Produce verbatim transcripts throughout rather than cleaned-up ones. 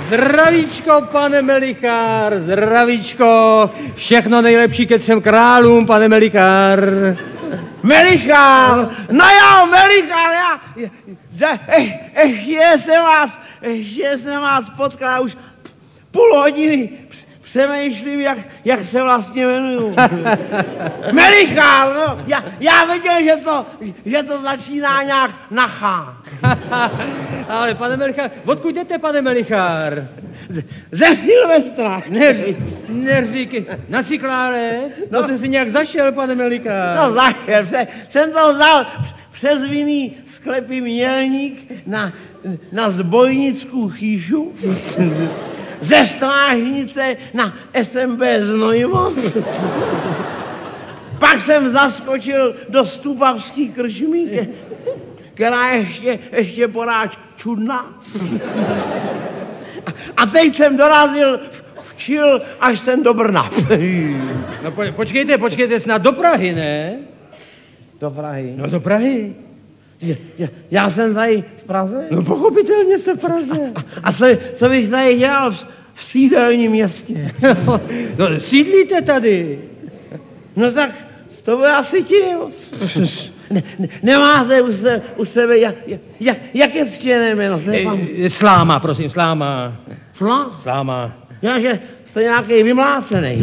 Zdravíčko, pane Melichár, zdravíčko. Všechno nejlepší ke třem králům, pane Melichár. Melichár, no jo, Melichár, já, já ještě jsem vás, ještě jsem vás potkal, už půl hodiny přemýšlím, jak, jak se vlastně jmenuju. Melichár, no, já, já věděl, že to, že to začíná nějak na chá. Ale pane Melichár, odkud jdete, pane Melichár? Z, ze Silvestra. Neříkej, na Cikláre? No, to jste si nějak zašel, pane Melichár. No zašel, pře, jsem to vzal přes vinný sklepy Mělník na, na zbojnickou chýšu. Ze Strážnice na S M B Znojmo. Pak jsem zaskočil do Stupavský krčmy, která ještě, ještě poráč čudná. A teď jsem dorazil včil, až jsem do Brna. No po, počkejte, počkejte, snad do Prahy, ne? Do Prahy? No do Prahy. Já, já jsem tady v Praze? No pochopitelně jste v Praze. A, a co, co bych tady dělal v, v sídelním městě? No sídlíte tady. No tak to by asi tím. Ne, ne, nemáte u, se, u sebe, jak, jak, jak je ctěné jméno? E, sláma, prosím, Sláma. Slá? Sláma. Já, že jste nějaký vymlácený.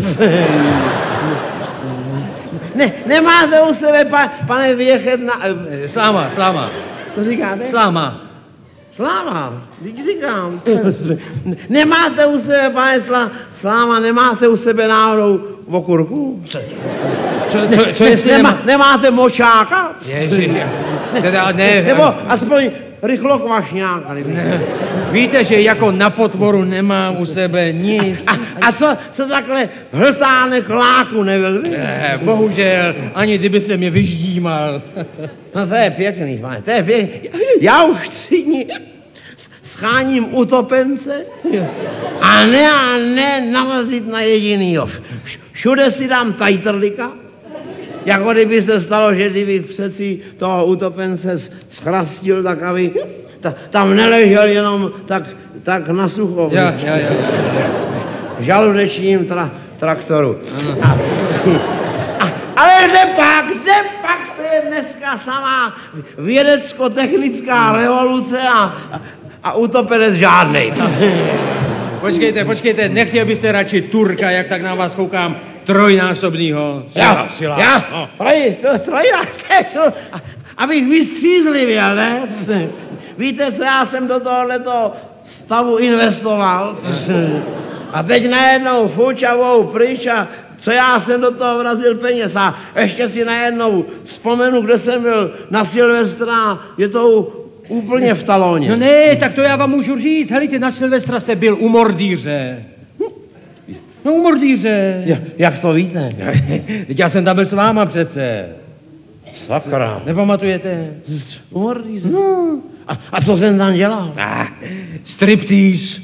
Ne, nemáte u sebe, pa, pane Věchet, na... E, sláma, Sláma. Co říkáte? Sláma. Sláma, teď říkám. Nemáte u sebe, pane Slá, Sláma, nemáte u sebe náhodou okurku? Co, co, co, co jestli Nemá, nemá... Nemáte močáka? Ježi, teda ne... Nebo aspoň rychlokvašňáka. Ne. Víte, že jako na potvoru nemám u sebe nic. A, a co, co takhle hltánek láku nebyl? Ne, bohužel, ani kdyby se mě vyždímal. No to je pěkný, pane, to je pěkný. Já už tři dny scháním utopence a ne a ne nalezit na jedinýho. Všude si dám tajtrlika, jako kdyby se stalo, že kdybych přeci toho utopence schrastil, tak aby ta, tam neležel jenom tak, tak na sucho. Ja, ja, ja. V žaludečním tra, traktoru. A, a, ale kde pak, kde pak, to je dneska samá vědecko-technická revoluce a, a, a utopenec žádnej. Počkejte, počkejte, nechtěl byste radši Turka, jak tak na vás koukám, trojnásobnýho? Já, já, no. troj, to, trojnásobný, abych vystřízlivěl, ne? Víte, co já jsem do tohoto stavu investoval? A teď najednou fučavou pryč a co já jsem do toho vrazil peněz a ještě si najednou vzpomenu, kde jsem byl na Silvestra, je to úplně v talóně. No ne, tak to já vám můžu říct. Helejte, na Silvestra jste byl u Mordýře. No u Mordýře. Ja, jak to víte? Teď já jsem tam byl s váma přece. Sakra. Nepamatujete? U Mordýře? No. A, a co jsem tam dělal? Ah, striptease.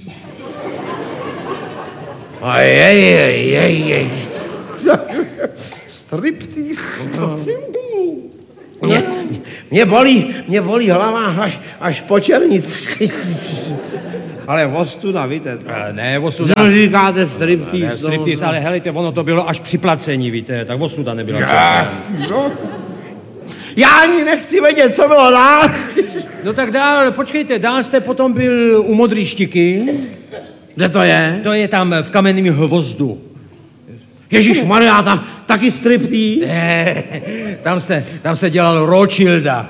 Ajajajajaj. Striptease. No. Mě, mě, bolí, mě bolí hlava až, až po černici. Ale ostuda, víte. To. Ne, ostuda. Co říkáte striptease? Ne, striptease, ale helejte, ono to bylo až při placení, víte, tak ostuda nebyla. Já, no. Já ani nechci vědět, co bylo dál. No tak dál, počkejte, dál jste potom byl u Modrý Štiky. Kde to je? To je tam v Kamenném Hvozdu. Ježišmarja, tam taky striptease? Ne, tam se, tam se dělal Rothschilda.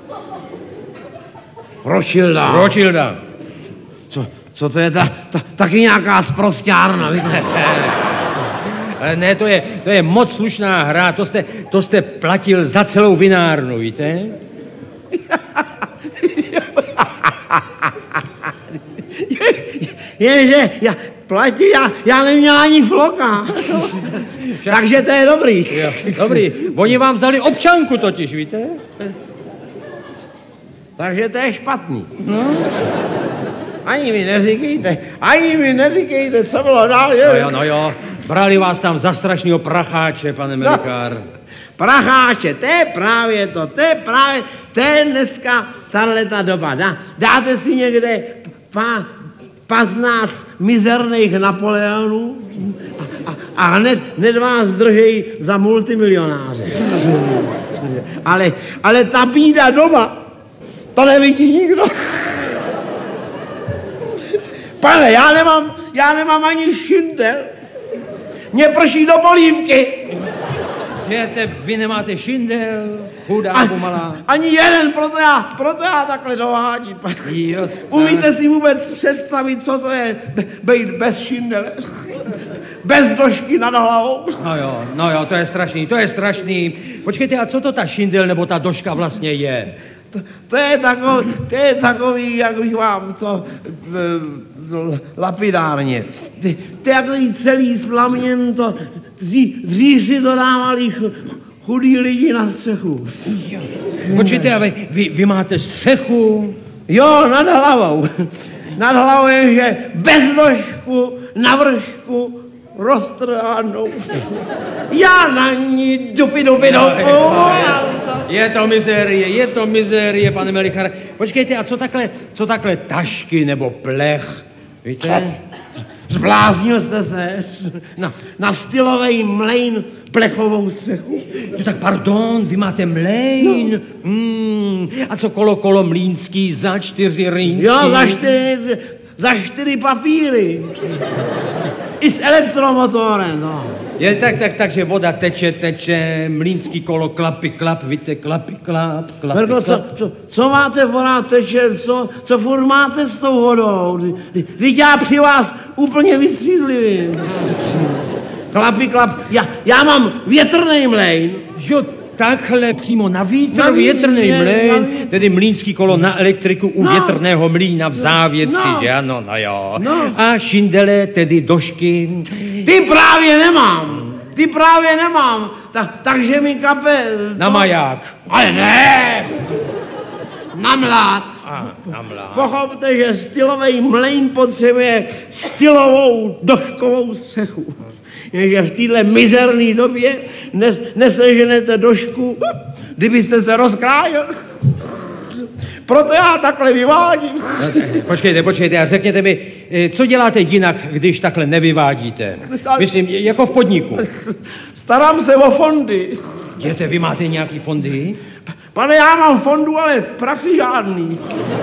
Rothschilda? Rothschilda. Co, co to je? Ta, ta, taky nějaká sprosťárna, víte? Ale ne, to je, to je moc slušná hra, to jste, to jste platil za celou vinárnu, víte? Jenže já platí, já, já neměl ani floka. Takže to je dobrý. Jo, dobrý. Oni vám vzali občanku totiž, víte? Takže to je špatný. No. Ani mi neříkejte, ani mi neříkejte, co bylo dál. Je? No jo, no jo. Brali vás tam za strašnýho pracháče, pane Melichár. No. Pracháče, to je právě to, to je právě, to je dneska tahleta doba. Dá, dáte si někde pá, patnáct mizerných Napoleonů a, a, a hned, hned vás držej za multimilionáře. Ale, ale ta bída doma, to nevidí nikdo. Pane, já nemám, já nemám ani šindel. Mně prší do polívky. Žijete, vy nemáte šindel, chudáku malá. Ani jeden, proto já, proto já takhle dovádím. Jo, Umíte si vůbec představit, co to je být bez šindele? Bez došky nad hlavou? No jo, no jo, to je strašný, to je strašný. Počkejte, a co to ta šindel nebo ta doška vlastně je? To, to je takový, to je takový, jak bych vám to, to lapidárně. To, to je takový celý slaměn, to, dřív si to dávali chudí lidi na střechu. Počkejte, a vy, vy, vy máte střechu? Jo, nad hlavou. Nad hlavou je, že bez došku, na vršku, roztrhanou. Já na ní dupi, dupi, dupu. Je to mizérie, je to mizérie, pane Melichare. Počkejte, a co takhle, co takhle tašky nebo plech? Víte? Zbláznil jste se na, na stylovej mlejn plechovou střechu. No tak pardon, vy máte mlejn. No. Hmm. A co kolo, kolo mlínský za čtyři rýnčky? Jo, za čtyři, za čtyři papíry. I s elektromotorem, no. Je tak, tak, takže voda teče, teče, mlínský kolo, klapy, klap, víte, klapy, klap, klapy, Verko, co, klap. co, co máte, voda teče, co, co furt máte s tou vodou? Vždyť já při vás úplně vystřízlivý. Klapy, klap, já, já mám větrnej mlejn. Jo, takhle přímo na vítr, Na větrnej vítr, mlejn, na vítr. tedy mlínský kolo na elektriku u No. větrného mlýna v závětři, No. že ano, no jo. No. A šindele, tedy došky. Ty právě nemám. Ty právě nemám. Ta, takže mi kape... Na to- maják. Ale ne! Na mlád. A, na mlá. Pochopte, že stylový mlejn potřebuje stylovou doškovou střechu. Jenže v téhle mizerné době nes, neseženete došku, kdybyste se rozkrájel. Proto já takhle vyvádím. Počkejte, počkejte a řekněte mi, eh, co děláte jinak, když takhle nevyvádíte? Myslím, jako v podniku. Starám se o fondy. Děte, vy máte nějaký fondy? Pane, já mám fondu, ale prachy žádný.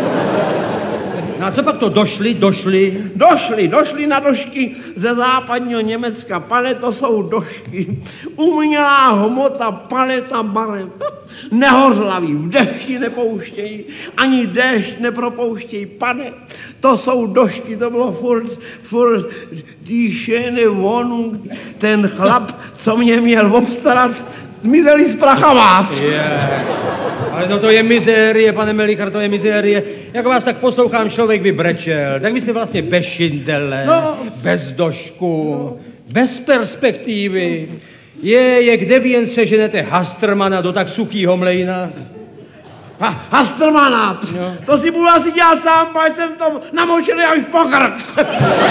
No a co pak to došli, došli? Došli, došli na došky ze západního Německa. Pane, to jsou došky. Umělá hmota, paleta barev. Nehořlavý, v dešti nepouštějí, ani déšť nepropouštějí. Pane, to jsou došky, to bylo furt, furt dýšený vonu. Ten chlap, co mě měl obstarat, zmizeli z prachama. Yeah. Ale no to je mizérie, pane Melichar, to je mizérie. Jak vás tak poslouchám, člověk by brečel. Tak vy jste vlastně bez šindele, No. bez došku, no. Bez perspektivy. Je, je, kde vy jen seženete Hastrmana do tak suchýho mlejna? Ha, Hastrmana, No. to si budu asi dělat sám, protože jsem v tom namočený až po krk.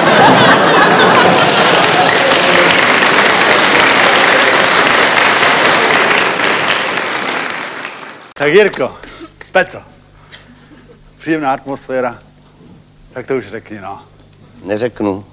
Tak Jirko, Peco, příjemná atmosféra, tak to už řekni, no. Neřeknu.